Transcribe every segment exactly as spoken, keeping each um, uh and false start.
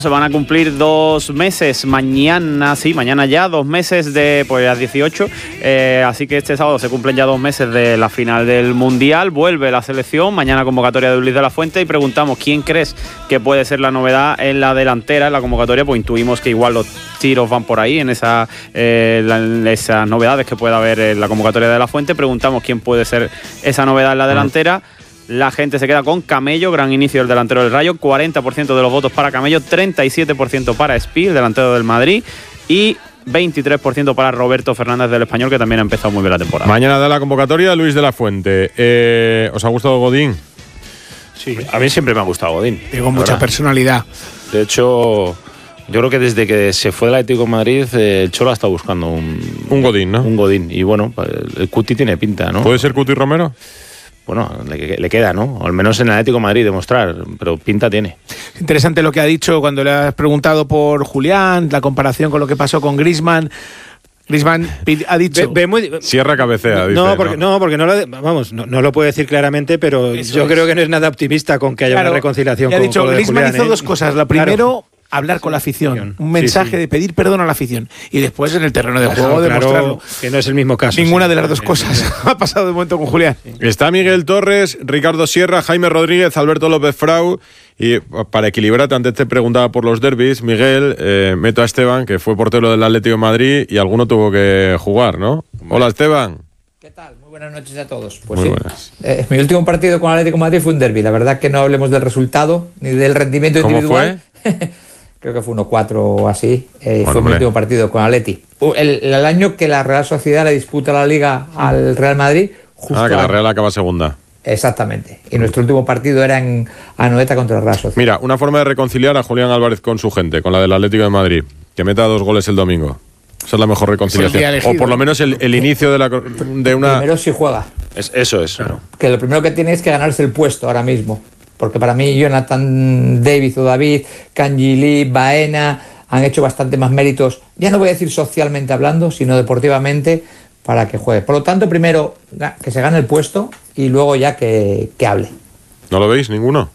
Se van a cumplir dos meses mañana, sí, mañana ya, dos meses de, pues a dieciocho, eh, así que este sábado se cumplen ya dos meses de la final del Mundial, vuelve la selección, mañana convocatoria de Luis de la Fuente y preguntamos quién crees que puede ser la novedad en la delantera, en la convocatoria, pues intuimos que igual los tiros van por ahí, en esa, eh, la, en esas novedades que pueda haber en la convocatoria de la Fuente, preguntamos quién puede ser esa novedad en la delantera. La gente se queda con Camello, gran inicio del delantero del Rayo, cuarenta por ciento de los votos para Camello, treinta y siete por ciento para Espí, el delantero del Madrid, y veintitrés por ciento para Roberto Fernández del Español, que también ha empezado muy bien la temporada. Mañana da la convocatoria Luis de la Fuente. Eh, ¿Os ha gustado Godín? Sí, a mí siempre me ha gustado Godín. Tengo mucha personalidad. De hecho, yo creo que desde que se fue del Atlético de Madrid, eh, el Cholo ha estado buscando un, un Godín, ¿no? Un Godín. Y bueno, el Cuti tiene pinta, ¿no? ¿Puede ser Cuti Romero? Bueno, le, le queda, ¿no? O al menos en el Atlético de Madrid demostrar, pero pinta tiene. Interesante lo que ha dicho cuando le has preguntado por Julián, la comparación con lo que pasó con Griezmann. Griezmann ha dicho... Ve, ve muy, Sierra cabecea, dice. No, porque no, no, porque no lo, vamos, no, no lo puede decir claramente, pero Eso yo es. creo que no es nada optimista con que haya claro, una reconciliación. Ha con, dicho, con Griezmann Julián, hizo ¿eh? dos cosas. La primero... Claro. hablar con la afición, un mensaje sí, sí. de pedir perdón a la afición y después en el terreno de claro, juego claro, demostrarlo. Que no es el mismo caso. Ninguna sí. de las dos cosas ha pasado de momento con Julián. Sí. Está Miguel Torres, Ricardo Sierra, Jaime Rodríguez, Alberto López Frau. Y para equilibrarte, antes te preguntaba por los derbis, Miguel, eh, meto a Esteban, que fue portero del Atlético de Madrid y alguno tuvo que jugar, ¿no? Hola, Esteban. ¿Qué tal? Muy buenas noches a todos. Pues Muy sí, buenas. Eh, mi último partido con el Atlético de Madrid fue un derbi. La verdad que no hablemos del resultado ni del rendimiento ¿Cómo individual. fue? Creo que fue uno cuatro o así. Eh, bueno, fue mi último partido con Atleti. El, el año que la Real Sociedad le disputa la Liga al Real Madrid. Justo ah, que la a... Real acaba segunda. Exactamente. Y nuestro último partido era en Anoeta contra la Real Sociedad. Mira, una forma de reconciliar a Julián Álvarez con su gente, con la del Atlético de Madrid, que meta dos goles el domingo. Esa es la mejor reconciliación. O por lo menos el, el inicio de, la, de una... Primero si juega. Es, eso es. Claro. Que lo primero que tiene es que ganarse el puesto ahora mismo. Porque para mí Jonathan David o David, Kanji Lee, Baena han hecho bastante más méritos, ya no voy a decir socialmente hablando, sino deportivamente, para que juegue. Por lo tanto, primero que se gane el puesto y luego ya que, que hable. ¿No lo veis ninguno?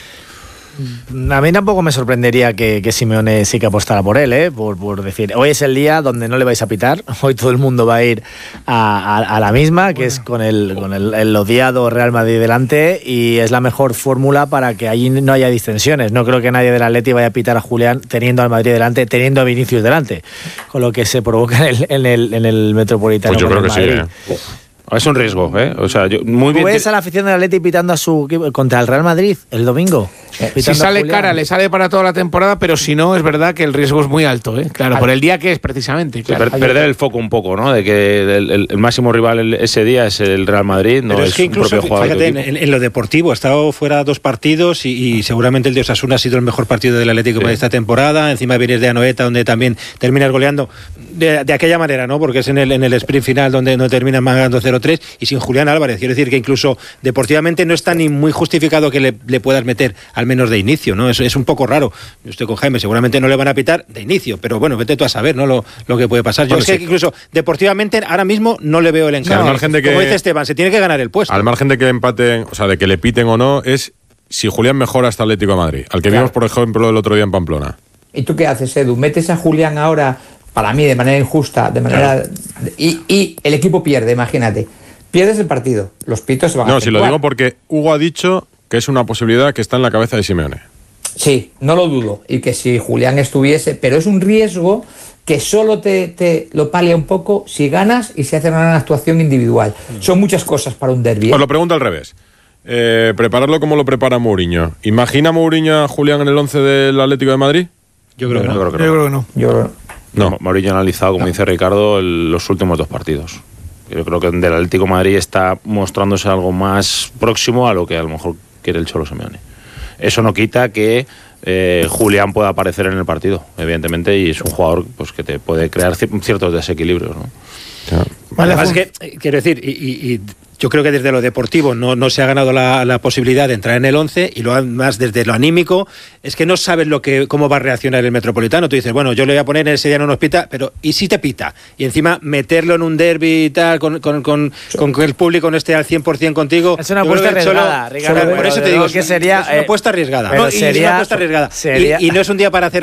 A mí tampoco me sorprendería que, que Simeone sí que apostara por él, ¿eh? por, por decir, hoy es el día donde no le vais a pitar, hoy todo el mundo va a ir a, a, a la misma, que bueno. es con, el, con el, el odiado Real Madrid delante, y es la mejor fórmula para que allí no haya distensiones. No creo que nadie del Atleti vaya a pitar a Julián teniendo al Madrid delante, teniendo a Vinicius delante, con lo que se provoca en el, en el, en el Metropolitano. Pues yo creo que Madrid. sí, ¿eh? Es un riesgo, ¿eh? O sea, yo, muy ¿Tú bien. ves a la afición del Atleti pitando a su contra el Real Madrid el domingo? Si sale cara, le sale para toda la temporada, pero si no, es verdad que el riesgo es muy alto, ¿eh? Claro, por el día que es precisamente. Claro. Sí, per perder el foco un poco, ¿no? De que el, el, el máximo rival ese día es el Real Madrid, no pero es, es que incluso, un propio jugador. Fíjate, en, en lo deportivo, ha estado fuera dos partidos y, y seguramente el de Osasuna ha sido el mejor partido del Atlético sí. de esta temporada. Encima vienes de Anoeta, donde también terminas goleando de, de aquella manera, ¿no? Porque es en el, en el sprint final donde no terminas ganando cero tres y sin Julián Álvarez. Quiero decir que incluso deportivamente no está ni muy justificado que le, le puedas meter al menos de inicio, ¿no? Es, es un poco raro. Yo estoy con Jaime, seguramente no le van a pitar de inicio, pero bueno, vete tú a saber, ¿no? Lo, lo que puede pasar. Yo bueno, es que sí. incluso deportivamente ahora mismo no le veo el encaje. No, al margen de que, como dice Esteban, se tiene que ganar el puesto. Al margen de que empaten, o sea, de que le piten o no, es si Julián mejora hasta Atlético de Madrid, al que claro. vimos, por ejemplo, el otro día en Pamplona. ¿Y tú qué haces, Edu? ¿Metes a Julián ahora, para mí, de manera injusta, de manera claro. y, y el equipo pierde, imagínate? Pierdes el partido, los pitos se van no, a No, si lo digo porque Hugo ha dicho que es una posibilidad que está en la cabeza de Simeone. Sí, no lo dudo, y que si Julián estuviese, pero es un riesgo que solo te, te lo palia un poco si ganas y se hace una gran actuación individual. Mm. Son muchas cosas para un derbi. Os lo pregunto al revés. Eh, prepararlo como lo prepara Mourinho. ¿Imagina Mourinho a Julián en el once del Atlético de Madrid? Yo creo, Yo que, no. no. Yo creo que no. Yo creo que no. no. Mourinho ha analizado, como no. dice Ricardo, el, los últimos dos partidos. Yo creo que del Atlético de Madrid está mostrándose algo más próximo a lo que a lo mejor quiere el Cholo Simeone. Eso no quita que eh, Julián pueda aparecer en el partido, evidentemente, y es un jugador pues que te puede crear ciertos desequilibrios, ¿no? Vale, además es que, quiero decir, y, y, y yo creo que desde lo deportivo no, no se ha ganado la, la posibilidad de entrar en el once, y lo más desde lo anímico es que no sabes lo que cómo va a reaccionar el Metropolitano. Tú dices, bueno, yo le voy a poner ese día no nos pita, pero ¿y si te pita? Y encima meterlo en un derbi y tal, con, con, con, con que el público no esté al cien por ciento contigo. Es una apuesta arriesgada, Ricardo. Por eso te digo, que sería, es una apuesta arriesgada. Pero no, sería, y es una apuesta arriesgada. Sería, y, y no es un día para hacer